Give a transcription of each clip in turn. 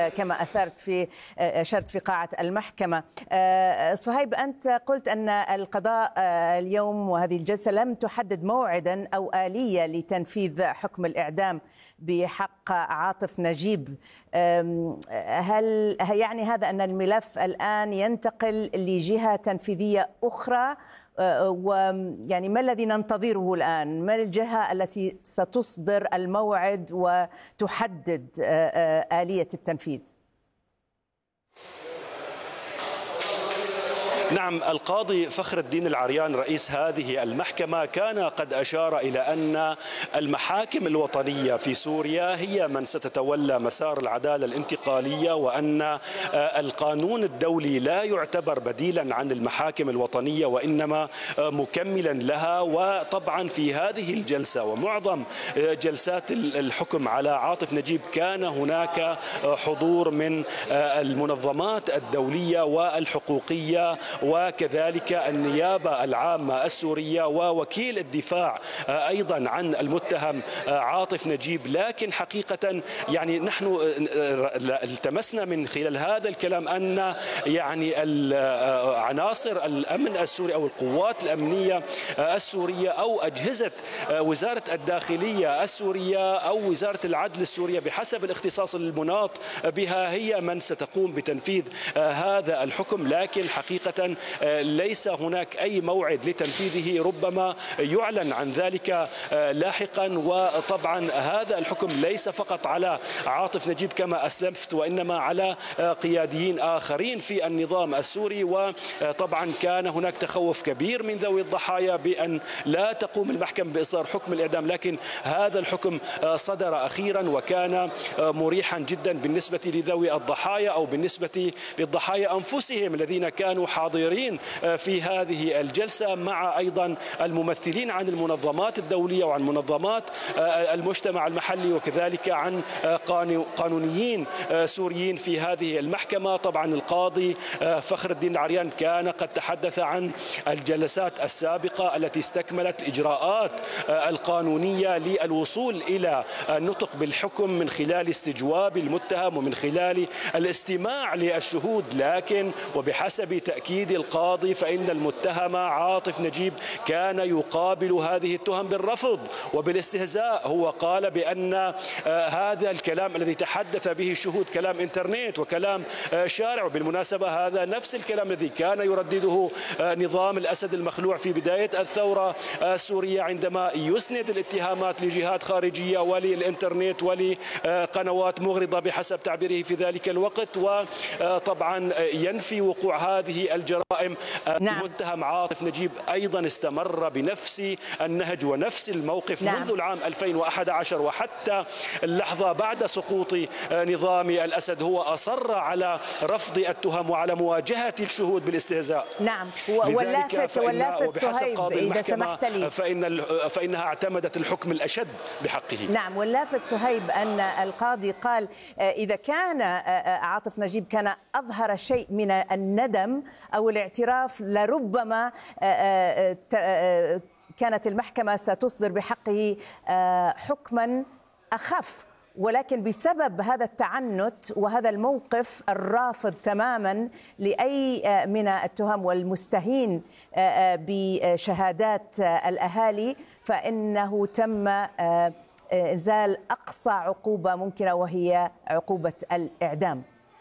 كما أشرت في قاعة المحكمة. صهيب، أنت قلت أن القضاء اليوم وهذه الجلسة لم تحدد موعدا أو آلية لتنفيذ حكم الإعدام بحق عاطف نجيب. هل يعني هذا أن الملف الآن ينتقل لجهة تنفيذية أخرى؟ ويعني ما الذي ننتظره الآن؟ ما الجهة التي ستصدر الموعد وتحدد آلية التنفيذ؟ نعم، القاضي فخر الدين العريان رئيس هذه المحكمة كان قد أشار إلى أن المحاكم الوطنية في سوريا هي من ستتولى مسار العدالة الانتقالية، وأن القانون الدولي لا يعتبر بديلا عن المحاكم الوطنية وإنما مكملا لها. وطبعا في هذه الجلسة ومعظم جلسات الحكم على عاطف نجيب كان هناك حضور من المنظمات الدولية والحقوقية وكذلك النيابة العامة السورية ووكيل الدفاع أيضا عن المتهم عاطف نجيب. لكن حقيقة يعني نحن التمسنا من خلال هذا الكلام أن يعني عناصر الأمن السوري أو القوات الأمنية السورية أو أجهزة وزارة الداخلية السورية أو وزارة العدل السورية بحسب الاختصاص المناط بها هي من ستقوم بتنفيذ هذا الحكم. لكن حقيقة ليس هناك أي موعد لتنفيذه، ربما يعلن عن ذلك لاحقا. وطبعا هذا الحكم ليس فقط على عاطف نجيب كما أسلفت، وإنما على قياديين آخرين في النظام السوري. وطبعا كان هناك تخوف كبير من ذوي الضحايا بأن لا تقوم المحكمة بإصدار حكم الإعدام، لكن هذا الحكم صدر أخيرا وكان مريحا جدا بالنسبة لذوي الضحايا أو بالنسبة للضحايا أنفسهم الذين كانوا حاضرين في هذه الجلسة، مع أيضا الممثلين عن المنظمات الدولية وعن منظمات المجتمع المحلي وكذلك عن قانونيين سوريين في هذه المحكمة. طبعا القاضي فخر الدين العريان كان قد تحدث عن الجلسات السابقة التي استكملت الإجراءات القانونية للوصول إلى النطق بالحكم من خلال استجواب المتهم ومن خلال الاستماع للشهود. لكن وبحسب تأكيد القاضي فإن المتهم عاطف نجيب كان يقابل هذه التهم بالرفض وبالاستهزاء. هو قال بأن هذا الكلام الذي تحدث به الشهود كلام إنترنت وكلام شارع، وبالمناسبة هذا نفس الكلام الذي كان يردده نظام الأسد المخلوع في بداية الثورة السورية عندما يسند الاتهامات لجهات خارجية وللإنترنت ولقنوات مغرضة بحسب تعبيره في ذلك الوقت. وطبعا ينفي وقوع هذه الجرائم. المتهم عاطف نجيب أيضا استمر بنفس النهج ونفس الموقف منذ العام 2011 وحتى اللحظة بعد سقوط نظام الأسد. هو أصر على رفض التهم وعلى مواجهة الشهود بالاستهزاء. نعم، واللافت صهيب إذا سمحت لي فإنها اعتمدت الحكم الأشد بحقه. نعم، واللافت صهيب أن القاضي قال إذا كان عاطف نجيب كان أظهر شيء من الندم أو الاعتراف لربما كانت المحكمة ستصدر بحقه حكما أخف، ولكن بسبب هذا التعنت وهذا الموقف الرافض تماما لأي من التهم والمستهين بشهادات الأهالي فإنه تم إنزال أقصى عقوبة ممكنة وهي عقوبة الإعدام.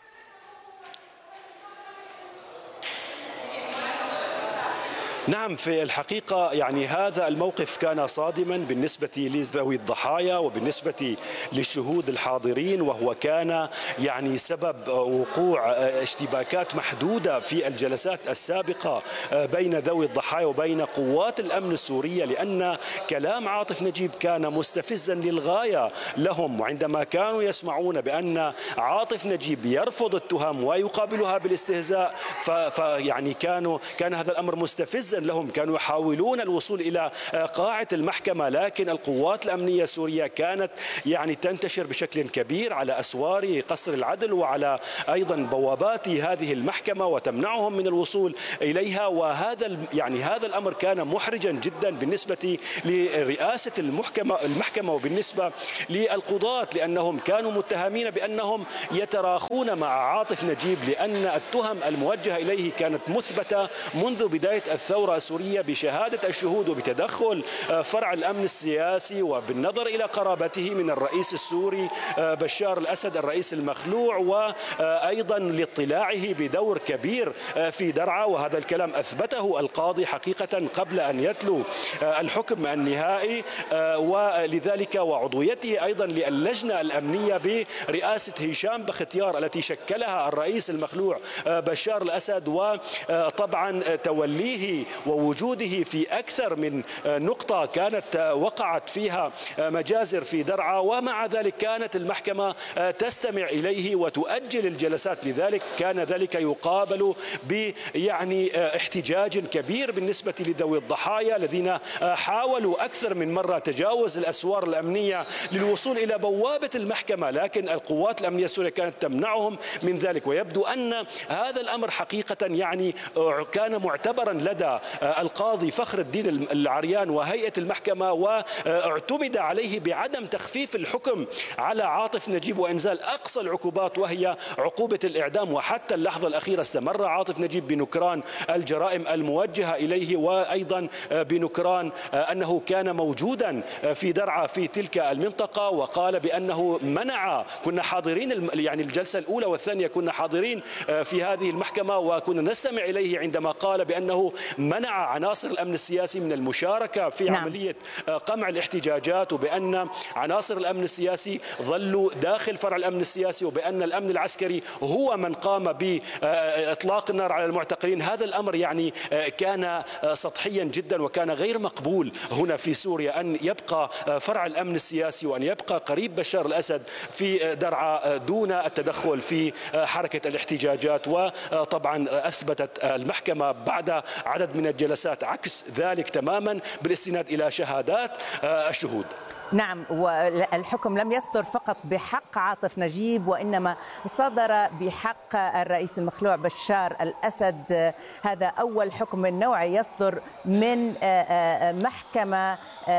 نعم، في الحقيقة يعني هذا الموقف كان صادما بالنسبة لذوي الضحايا وبالنسبة للشهود الحاضرين، وهو كان يعني سبب وقوع اشتباكات محدودة في الجلسات السابقة بين ذوي الضحايا وبين قوات الأمن السورية، لأن كلام عاطف نجيب كان مستفزا للغاية لهم. وعندما كانوا يسمعون بأن عاطف نجيب يرفض التهم ويقابلها بالاستهزاء فيعني كان هذا الأمر مستفز مستفزا لهم، كانوا يحاولون الوصول إلى قاعة المحكمة، لكن القوات الأمنية السورية كانت يعني تنتشر بشكل كبير على أسوار قصر العدل وعلى أيضا بوابات هذه المحكمة وتمنعهم من الوصول إليها. وهذا هذا الأمر كان محرجا جدا بالنسبة لرئاسة المحكمة وبالنسبة للقضاة، لأنهم كانوا متهمين بأنهم يتراخون مع عاطف نجيب، لأن التهم الموجهة إليه كانت مثبتة منذ بداية الثورة السورية بشهادة الشهود وبتدخل فرع الأمن السياسي وبالنظر إلى قرابته من الرئيس السوري بشار الأسد الرئيس المخلوع، وأيضا لاطلاعه بدور كبير في درعا. وهذا الكلام أثبته القاضي حقيقة قبل أن يتلو الحكم النهائي، ولذلك وعضويته أيضا للجنة الأمنية برئاسة هشام بختيار التي شكلها الرئيس المخلوع بشار الأسد، وطبعا توليه ووجوده في أكثر من نقطة كانت وقعت فيها مجازر في درعا، ومع ذلك كانت المحكمة تستمع إليه وتؤجل الجلسات. لذلك كان ذلك يقابل احتجاج كبير بالنسبة لذوي الضحايا الذين حاولوا أكثر من مرة تجاوز الأسوار الأمنية للوصول إلى بوابة المحكمة، لكن القوات الأمنية السورية كانت تمنعهم من ذلك. ويبدو أن هذا الأمر حقيقة كان معتبرا لدى القاضي فخر الدين العريان وهيئة المحكمة، واعتمد عليه بعدم تخفيف الحكم على عاطف نجيب وإنزال أقصى العقوبات وهي عقوبة الإعدام. وحتى اللحظة الأخيرة استمر عاطف نجيب بنكران الجرائم الموجهة إليه، وأيضا بنكران أنه كان موجودا في درعا في تلك المنطقة، وقال بأنه منع، كنا حاضرين الجلسة الأولى والثانية كنا حاضرين في هذه المحكمة وكنا نستمع إليه عندما قال بأنه منع عناصر الأمن السياسي من المشاركة في عملية قمع الاحتجاجات، وبأن عناصر الأمن السياسي ظلوا داخل فرع الأمن السياسي، وبأن الأمن العسكري هو من قام بإطلاق النار على المعتقلين. هذا الأمر كان سطحيا جدا وكان غير مقبول هنا في سوريا أن يبقى فرع الأمن السياسي وأن يبقى قريب بشار الأسد في درعا دون التدخل في حركة الاحتجاجات. وطبعا أثبتت المحكمة بعد عدد من الجلسات عكس ذلك تماما بالاستناد إلى شهادات الشهود. نعم، والحكم لم يصدر فقط بحق عاطف نجيب وإنما صدر بحق الرئيس المخلوع بشار الأسد. هذا أول حكم من نوعه يصدر من محكمة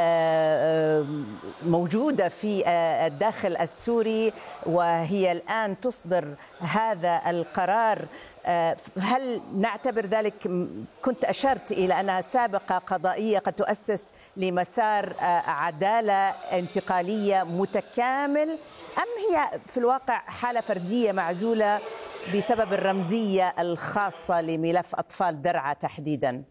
موجودة في الداخل السوري، وهي الآن تصدر هذا القرار. هل نعتبر ذلك، كنت أشرت إلى أنها سابقة قضائية قد تؤسس لمسار عدالة انتقالية متكامل، أم هي في الواقع حالة فردية معزولة بسبب الرمزية الخاصة لملف أطفال درعا تحديداً؟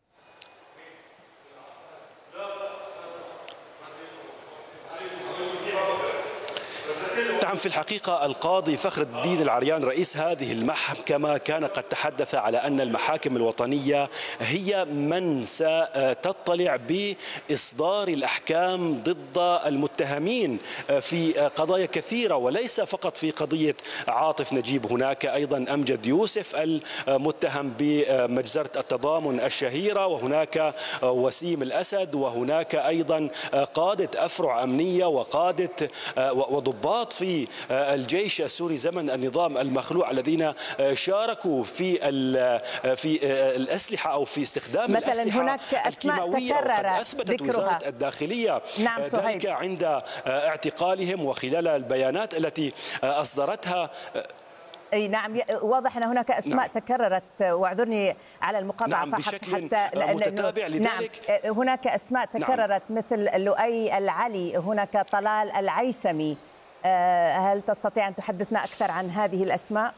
نعم، في الحقيقة القاضي فخر الدين العريان رئيس هذه المحكمة كان قد تحدث على أن المحاكم الوطنية هي من ستطلع بإصدار الأحكام ضد المتهمين في قضايا كثيرة وليس فقط في قضية عاطف نجيب. هناك أيضا أمجد يوسف المتهم بمجزرة التضامن الشهيرة، وهناك وسيم الأسد، وهناك أيضا قادة أفرع أمنية وقادة وضباط في الجيش السوري زمن النظام المخلوع الذين شاركوا في الأسلحة أو في استخدام مثلا الأسلحة هناك أسماء تكرر أثبتت ذكرها وزارة الداخلية ذلك عند اعتقالهم وخلال البيانات التي أصدرتها. اي نعم، واضح ان هناك اسماء تكررت، واعذرني على المقاطعه بشكل متتابع. لذلك هناك اسماء تكررت مثل لؤي العلي، هناك طلال العيسمي. هل تستطيع ان تحدثنا اكثر عن هذه الاسماء؟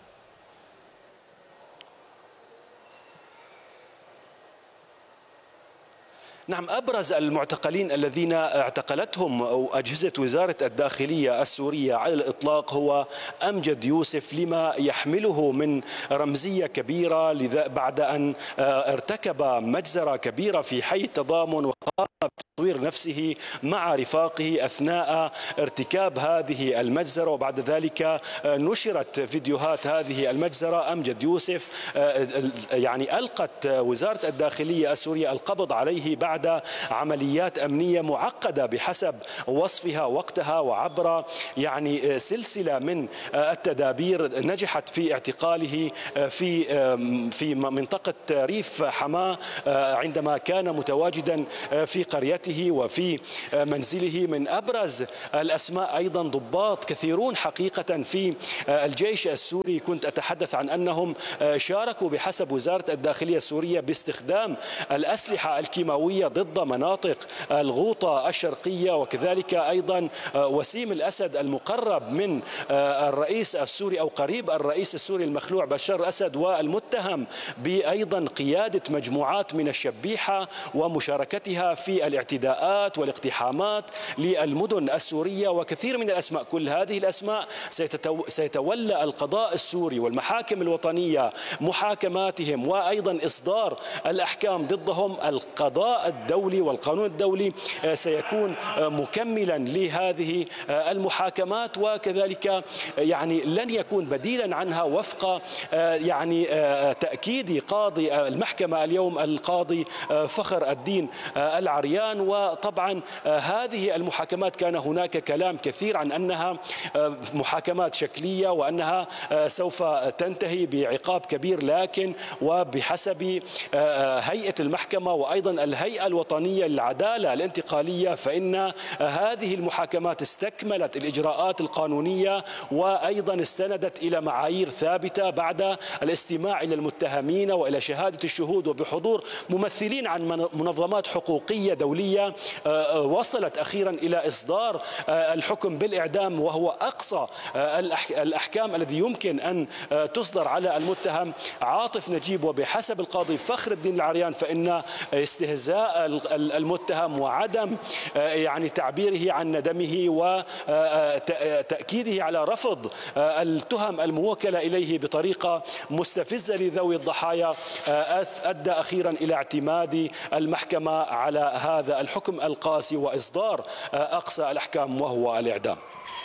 نعم، أبرز المعتقلين الذين اعتقلتهم أجهزة وزارة الداخلية السورية على الإطلاق هو أمجد يوسف، لما يحمله من رمزية كبيرة بعد أن ارتكب مجزرة كبيرة في حي التضامن وقام تصوير نفسه مع رفاقه أثناء ارتكاب هذه المجزرة، وبعد ذلك نشرت فيديوهات هذه المجزرة. أمجد يوسف يعني ألقت وزارة الداخلية السورية القبض عليه بعد عمليات أمنية معقدة بحسب وصفها وقتها، وعبر يعني سلسلة من التدابير نجحت في اعتقاله في منطقة ريف حماة عندما كان متواجدا في قريته وفي منزله. من أبرز الأسماء أيضا ضباط كثيرون حقيقة في الجيش السوري كنت أتحدث عن أنهم شاركوا بحسب وزارة الداخلية السورية باستخدام الأسلحة الكيماوية ضد مناطق الغوطة الشرقية، وكذلك أيضا وسيم الأسد المقرب من الرئيس السوري أو قريب الرئيس السوري المخلوع بشار الأسد، والمتهم بأيضا قيادة مجموعات من الشبيحة ومشاركتها في الاعتداءات والاقتحامات للمدن السورية وكثير من الأسماء. كل هذه الأسماء سيتولى القضاء السوري والمحاكم الوطنية محاكماتهم وأيضا إصدار الأحكام ضدهم. القضاء الدولي والقانون الدولي سيكون مكملا لهذه المحاكمات، وكذلك يعني لن يكون بديلا عنها وفق يعني تأكيد قاضي المحكمة اليوم القاضي فخر الدين العريان. وطبعا هذه المحاكمات كان هناك كلام كثير عن أنها محاكمات شكلية وأنها سوف تنتهي بعقاب كبير، لكن وبحسب هيئة المحكمة وأيضا الهيئة الوطنية للعدالة الانتقالية فإن هذه المحاكمات استكملت الإجراءات القانونية وأيضا استندت إلى معايير ثابتة بعد الاستماع إلى المتهمين وإلى شهادة الشهود وبحضور ممثلين عن منظمات حقوقية دولية وصلت أخيرا إلى إصدار الحكم بالإعدام، وهو أقصى الأحكام الذي يمكن أن تصدر على المتهم عاطف نجيب. وبحسب القاضي فخر الدين العريان فإن استهزاء المتهم وعدم يعني تعبيره عن ندمه وتأكيده على رفض التهم الموكلة إليه بطريقة مستفزة لذوي الضحايا أدى أخيرا إلى اعتماد المحكمة على هذا الحكم القاسي وإصدار أقصى الأحكام وهو الإعدام.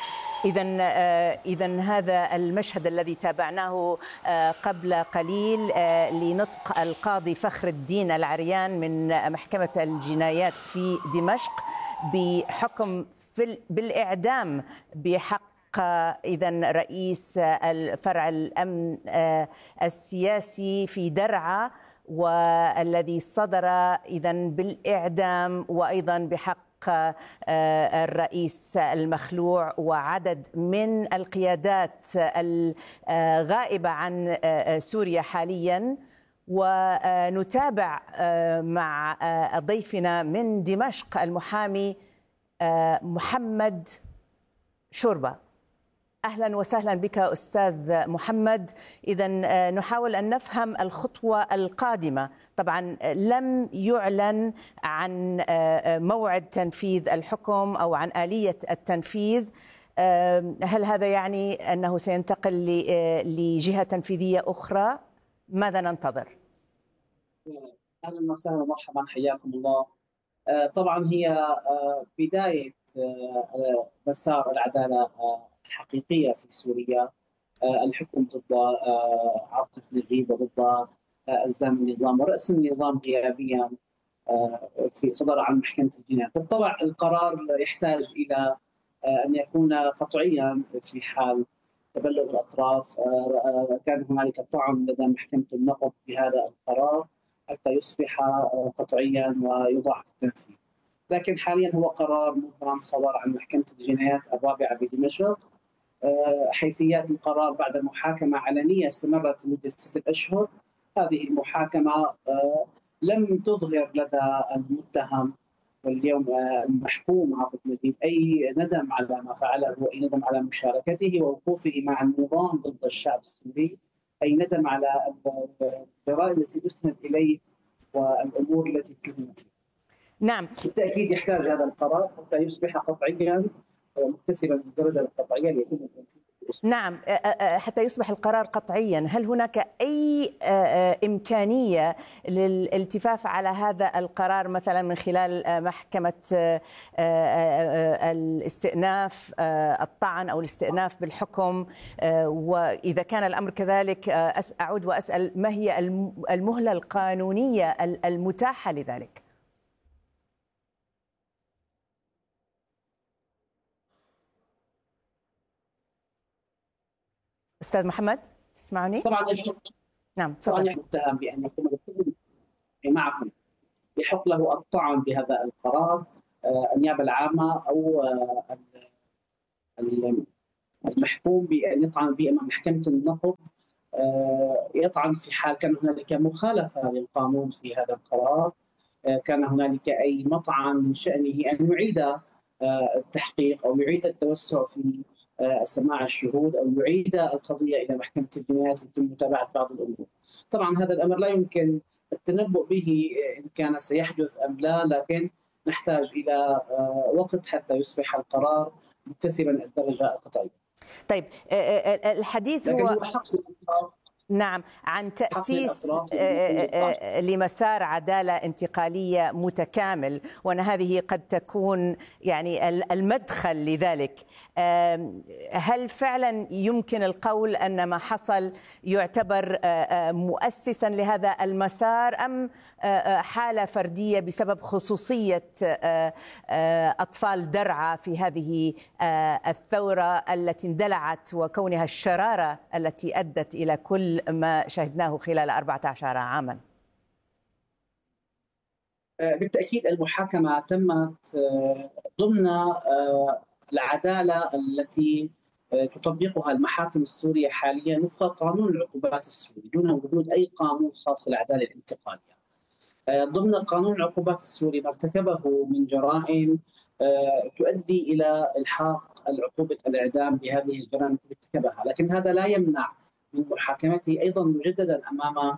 إذن هذا المشهد الذي تابعناه قبل قليل لنطق القاضي فخر الدين العريان من محكمة الجنايات في دمشق بحكم بالإعدام بحق إذن رئيس الفرع الأمن السياسي في درعا، والذي صدر إذن بالإعدام، وأيضا بحق الرئيس المخلوع وعدد من القيادات الغائبة عن سوريا حاليا. ونتابع مع ضيفنا من دمشق المحامي محمد شوربة. أهلا وسهلا بك أستاذ محمد. إذن نحاول أن نفهم الخطوة القادمة. طبعا لم يعلن عن موعد تنفيذ الحكم أو عن آلية التنفيذ. هل هذا يعني أنه سينتقل لجهة تنفيذية أخرى؟ ماذا ننتظر؟ أهلا وسهلا ومرحبا، حياكم الله. طبعا هي بداية مسار العدالة الحقيقية في سوريا، الحكم ضد عاطف نجيب وضد أزدان النظام ورأس النظام غيابيا في صدر عن محكمة الجنايات. بالطبع القرار يحتاج إلى أن يكون قطعيا في حال تبلغ الأطراف. كان هنالك طعن لدى محكمة النقض بهذا القرار حتى يصبح قطعيا ويوضع في التنفيذ، لكن حاليا هو قرار مبرم صدر عن محكمة الجنايات الرابعة بدمشق. حيثيات القرار بعد محاكمة علنية استمرت لمدة 6 أشهر. هذه المحاكمة لم تظهر لدى المتهم واليوم المحكوم عاطف نجيب أي ندم على ما فعله وأي ندم على مشاركته ووقوفه مع النظام ضد الشعب السوري، أي ندم على الجرائم التي يسند إليه والأمور التي اتهمت. نعم، بالتأكيد يحتاج هذا القرار حتى يصبح قطعيا مكتسبا الدرجة القطعية ليكون نعم، حتى يصبح القرار قطعيا. هل هناك أي إمكانية للالتفاف على هذا القرار مثلا من خلال محكمة الاستئناف الطعن أو الاستئناف بالحكم؟ وإذا كان الأمر كذلك أعود وأسأل ما هي المهلة القانونية المتاحة لذلك؟ أستاذ محمد تسمعني؟ طبعا نعم طبعا تفضل. يتهم بأن يكون معكم يحق له الطعن بهذا القرار النيابة العامة أو المحكوم بأن يطعن به أمام محكمة النقض. يطعن في حال كان هنالك مخالفة للقانون في هذا القرار، كان هنالك أي مطعن من شأنه أن يعيد التحقيق أو يعيد التوسع في سماع الشهود أو يعيد القضية إلى محكمة الجنايات لكي متابعة بعض الأمور. طبعا هذا الأمر لا يمكن التنبؤ به إن كان سيحدث أم لا، لكن نحتاج إلى وقت حتى يصبح القرار مكتسبا الدرجة القطعية. طيب الحديث هو نعم عن تأسيس لمسار عدالة انتقالية متكامل، وأن هذه قد تكون يعني المدخل لذلك. هل فعلا يمكن القول أن ما حصل يعتبر مؤسسا لهذا المسار، أم حالة فردية بسبب خصوصية أطفال درعا في هذه الثورة التي اندلعت وكونها الشرارة التي أدت إلى كل ما شهدناه خلال 14 عاما؟ بالتأكيد المحاكمة تمت ضمن العدالة التي تطبقها المحاكم السورية حاليا وفق قانون العقوبات السوري دون وجود أي قانون خاص بالعدالة الانتقالية. ضمن قانون العقوبات السوري ما ارتكبه من جرائم تؤدي إلى إلحاق العقوبة الإعدام بهذه الجرائم التي ارتكبها، لكن هذا لا يمنع من محاكمته أيضا مجددا أمام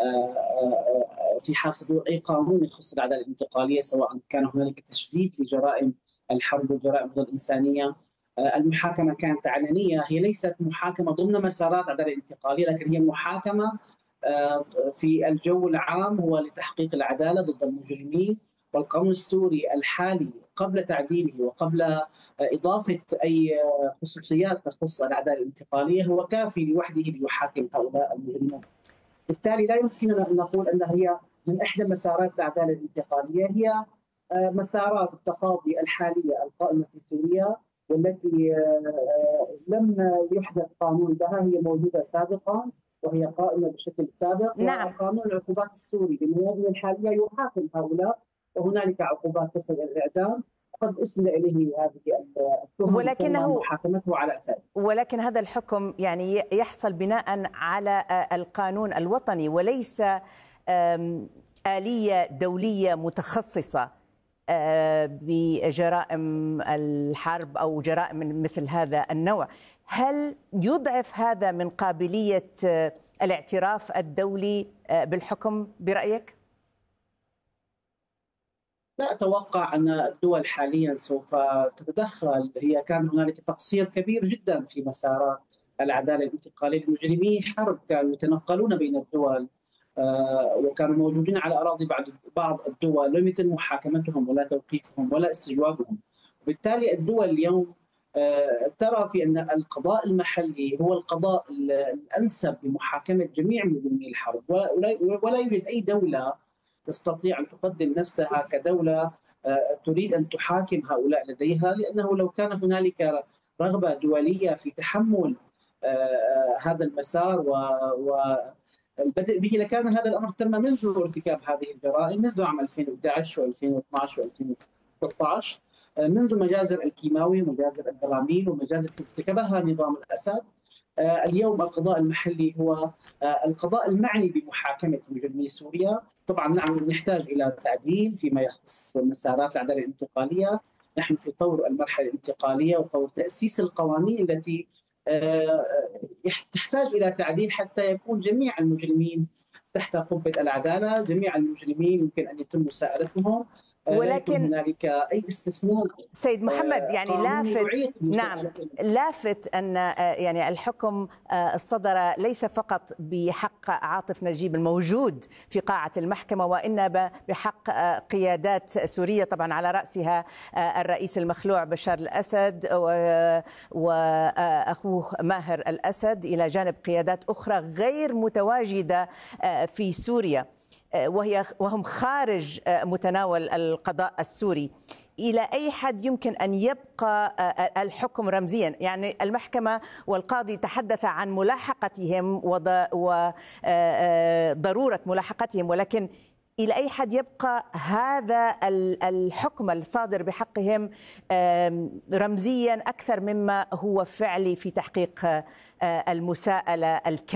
في حال صدور أي قانون يخص العدالة الانتقالية، سواء كان هنالك تشديد لجرائم الحرب والجرائم ضد الإنسانية. المحاكمة كانت علنية، هي ليست محاكمة ضمن مسارات عدالة انتقالية، لكن هي محاكمة في الجو العام هو لتحقيق العدالة ضد المجرمين. والقانون السوري الحالي قبل تعديله وقبل إضافة أي خصوصيات تخص العدالة الانتقالية هو كافي لوحده ليحاكم هؤلاء المجرمين. بالتالي لا يمكننا أن نقول أنها هي من إحدى مسارات العدالة الانتقالية، هي مسارات التقاضي الحالية القائمة في سوريا والتي لم يحدث قانون لها، هي موجودة سابقا وهي قائمة بشكل سابق. نعم. وقانون العقوبات السوري بالمواضيع الحالية يحاكم هؤلاء، وهنالك عقوبات تصل إلى الإعدام قد أسند إليه هذه التهم محاكمته على أساس. ولكن هذا الحكم يعني يحصل بناء على القانون الوطني وليس آلية دولية متخصصة بجرائم الحرب أو جرائم من مثل هذا النوع. هل يضعف هذا من قابلية الاعتراف الدولي بالحكم برأيك؟ لا أتوقع أن الدول حاليا سوف تتدخل. هي كان هنالك تقصير كبير جدا في مسارات العدالة الانتقالية لمجرمي حرب، كانوا يتنقلون بين الدول وكانوا موجودين على أراضي بعض الدول، لم يتم محاكمتهم ولا توقيفهم ولا استجوابهم. وبالتالي الدول اليوم ترى في أن القضاء المحلي هو القضاء الأنسب لمحاكمة جميع مجرمي الحرب، ولا يوجد أي دولة تستطيع أن تقدم نفسها كدولة تريد أن تحاكم هؤلاء لديها، لأنه لو كان هنالك رغبة دولية في تحمل هذا المسار والبدء به لكان هذا الأمر تم منذ ارتكاب هذه الجرائم، منذ عام 2011 و2012 و2013، منذ مجازر الكيماوي ومجازر البراميل ومجازر ارتكبها نظام الأسد. اليوم القضاء المحلي هو القضاء المعني بمحاكمة مجرمي سوريا. طبعا نعم نحتاج إلى تعديل فيما يخص مسارات العدالة الانتقالية. نحن في طور المرحلة الانتقالية وطور تأسيس القوانين التي تحتاج إلى تعديل حتى يكون جميع المجرمين تحت قبة العدالة، جميع المجرمين يمكن أن يتم مساءلتهم ولكن هنالك أي استثناء. سيد محمد يعني لافت أن يعني الحكم الصدر ليس فقط بحق عاطف نجيب الموجود في قاعة المحكمة، وإنما بحق قيادات سورية طبعا على رأسها الرئيس المخلوع بشار الأسد وأخوه ماهر الأسد، إلى جانب قيادات أخرى غير متواجدة في سوريا وهم خارج متناول القضاء السوري. إلى أي حد يمكن أن يبقى الحكم رمزيا؟ يعني المحكمة والقاضي تحدث عن ملاحقتهم وضرورة ملاحقتهم، ولكن إلى أي حد يبقى هذا الحكم الصادر بحقهم رمزيا أكثر مما هو فعلي في تحقيق المساءلة الكاملة؟